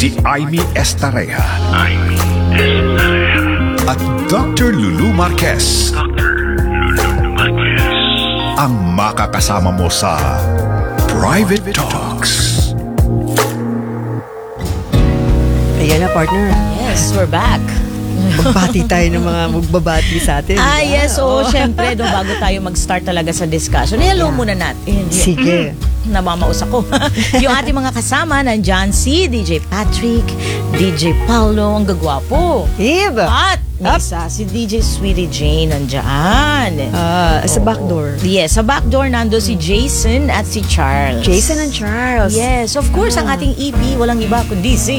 si Aimee Estareja at Dr. Lulu Marquez ang makakasama mo sa Private Talks. Ayan na, partner. Yes, we're back. Magbati tayo ng mga magbabati sa atin. Yes, syempre, bago tayo mag-start talaga sa discussion, hello muna natin. Sige. Namamaus ako. Yung ating mga kasama, nandyan si DJ Patrick, DJ Paulo, ang gagwapo. Iba. At isa, si DJ Sweetie Jane nandyan. Sa backdoor. Yes, sa backdoor nando si Jason at si Charles. Jason and Charles. Yes, of course, ang ating EP, walang iba kundi si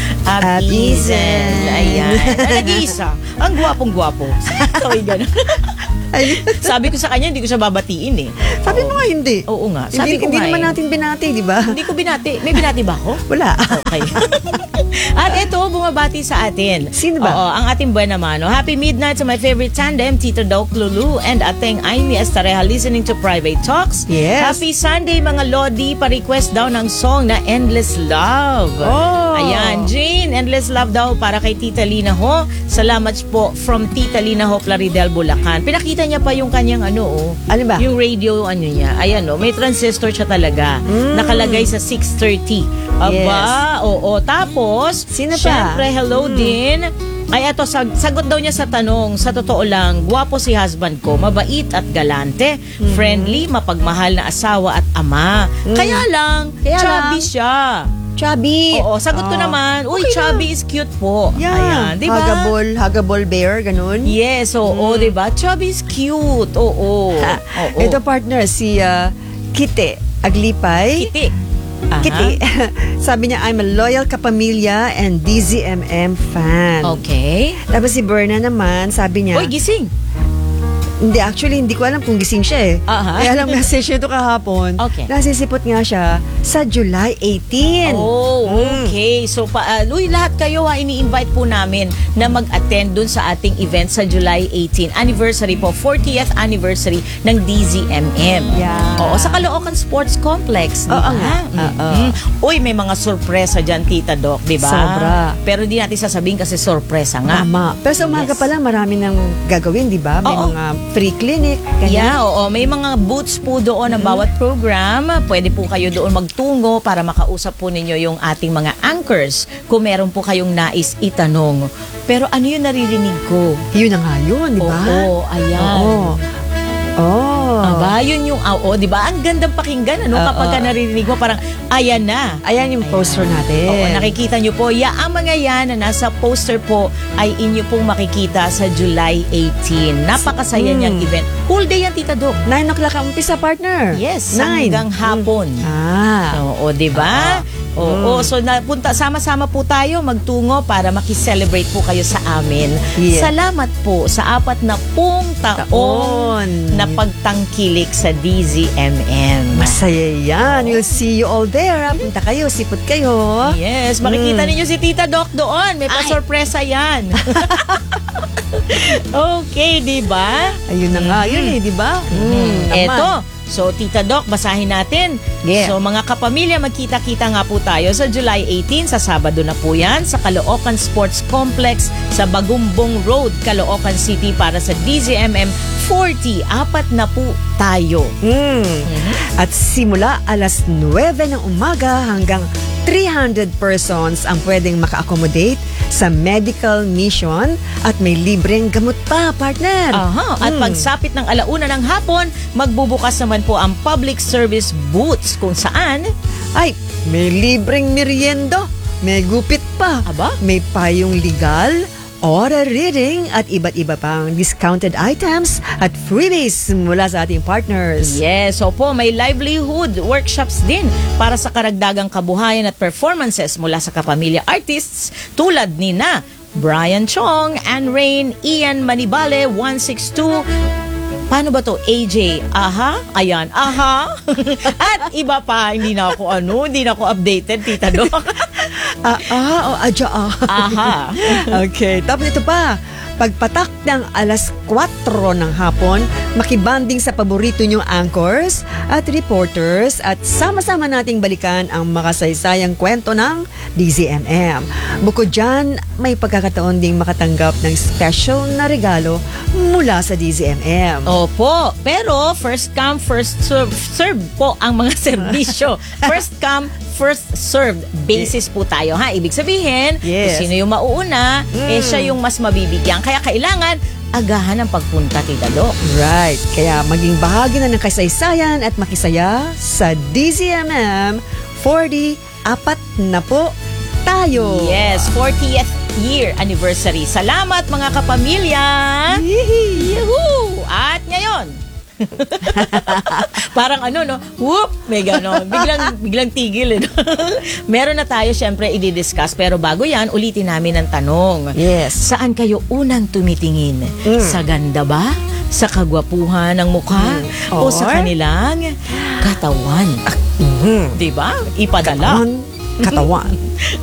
Abizen. Ayan. Nag-iisa. Ang gwapong-gwapo. Sorry, gano'n. Sabi ko sa kanya, hindi ko siya babatiin eh. Sabi mo nga hindi. Oo nga. Sabi ko hindi nga naman natin binati, di ba? Hindi ko binati. May binati ba ako? Wala. Okay. At ito, bumabati sa atin. Sino ba? Oo, ang ating buwan naman. Happy midnight sa my favorite tandem, Tito Doc Lulu and Ateng Aimee Estareja listening to Private Talks. Yes. Happy Sunday mga Lodi. Pa-request daw ng song na Endless Love. Oh. Ayan, Jane, Endless Love daw para kay Tita Lina Ho. Salamat po from Tita Lina Ho, Plaridel, Bulacan. Pinakita niya pa yung kanyang Ano ba? yung radio niya. Ayan may transistor siya talaga. Nakalagay sa 630. Aba, oo. Tapos, sino pa? syempre, hello din. Ay, eto, sagot daw niya sa tanong, sa totoo lang, gwapo si husband ko, mabait at galante, friendly, mapagmahal na asawa at ama. Kaya lang, chubby siya. Chubby. Oo, sagot ko naman, uy, chubby is cute po. Yeah. Ayan, di ba? Huggable bear, ganun. Yes, oo, di ba? Chubby is cute. Oo. Oo. Ito, partner, si Kite Aglipay. Kiti. Kitty. Sabi niya, I'm a loyal kapamilya and DZMM fan. Okay. Tapos si Berna naman, sabi niya, Uy, gising. hindi ko alam kung gising siya eh. Kaya lang message niya ito kahapon. Okay. Nasisipot nga siya sa July 18. Oh, okay. So, lahat kayo ini-invite po namin na mag-attend dun sa ating event sa July 18. Anniversary po, 40th anniversary ng DZMM. Yeah. Oo, sa Caloocan Sports Complex. Oo nga. Uy, may mga sorpresa dyan, Tita Doc, di ba? Sobra. Pero di natin sasabihin kasi sorpresa nga. Tama. Pero sa umaga pa lang, marami nang gagawin, di ba? May mga free clinic. Yeah, oo. May mga booths po doon ng bawat program. Pwede po kayo doon magtungo para makausap po ninyo yung ating mga anchors kung meron po kayong nais itanong. Pero ano yung naririnig ko? Yun na nga yun, di ba? Oo, ayan. Aba, yun yung, di ba? Ang gandang pakinggan, kapag naririnig mo, parang, ayan na. Ayan yung poster natin. Oo, nakikita nyo po. Ang mga yan na nasa poster po ay inyo pong makikita sa July 18. Napakasaya niyang event. Whole day yan, Tita Doc. 9 o'clock ang umpisa, partner. Yes, 9. hanggang hapon. Oo, di ba? Oo, so sama-sama po tayo magtungo para makiselebrate po kayo sa amin. Yes. Salamat po sa 40 taong na pagtangkilik sa DZMM. Masaya yan. We'll see you all there. Punta kayo, sipot kayo. Yes, makikita ninyo si Tita Doc doon. May pa-sorpresa yan. Okay, di ba? Ayun na nga, yun di ba? Eto. So, Tita Doc, basahin natin. Yeah. So, mga kapamilya, magkita-kita nga po tayo sa July 18, sa Sabado na po yan, sa Caloocan Sports Complex sa Bagumbong Road, Caloocan City para sa DZMM 40. 4 na po tayo. At simula alas 9 ng umaga hanggang 300 persons ang pwedeng maka-accommodate sa medical mission at may libreng gamot pa, partner. At pagsapit ng 1:00 ng hapon, magbubukas naman po ang public service booths kung saan ay may libreng merienda, may gupit pa, may payong legal, oral reading at iba't iba pang discounted items at freebies mula sa ating partners. Yes, opo, may livelihood workshops din para sa karagdagang kabuhayan at performances mula sa kapamilya artists tulad ni na Brian Chong, Anne Rain, Ian Manibale, 162, paano ba to? AJ, ayan, at iba pa, hindi na ako updated, Tita Doc. Okay, tapos ito pa, Pagpatak ng alas 4 ng hapon, makibanding sa paborito nyong anchors at reporters at sama-sama nating balikan ang makasaysayang kwento ng DZMM. Bukod dyan, may pagkakataon ding makatanggap ng special na regalo mula sa DZMM. Opo, pero first come, first serve po ang mga serbisyo. First come, first served basis po tayo, ha? Ibig sabihin, Yes. kung sino yung mauuna, siya yung mas mabibigyan. Kaya kailangan agahan ang pagpunta, Tita Doc. Right. Kaya maging bahagi na ng kasaysayan at makisaya sa DZMM 40 na po tayo. Yes, 40th year anniversary. Salamat mga kapamilya! Yehoo! At ngayon, parang no? Whoop! May ganon. Biglang tigil. Meron na tayo syempre i-discuss. Pero bago yan, ulitin namin ang tanong. Yes. Saan kayo unang tumitingin? Sa ganda ba? Sa kagwapuhan ng mukha? O sa Or? kanilang katawan? Diba? Ipadala. Katawan.